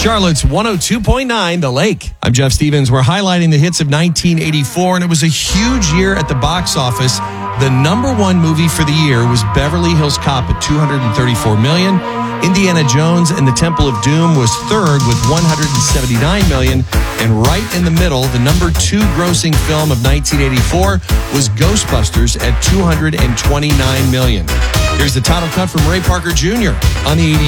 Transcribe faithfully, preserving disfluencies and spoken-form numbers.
Charlotte's one oh two point nine, The Lake. I'm Jeff Stevens. We're highlighting the hits of nineteen eighty-four, and it was a huge year at the box office. The number one movie for the year was Beverly Hills Cop at two hundred thirty-four million dollars. Indiana Jones and the Temple of Doom was third with one hundred seventy-nine million dollars. And right in the middle, the number two grossing film of nineteen eighty-four was Ghostbusters at two hundred twenty-nine million dollars. Here's the title cut from Ray Parker Junior on the eighty.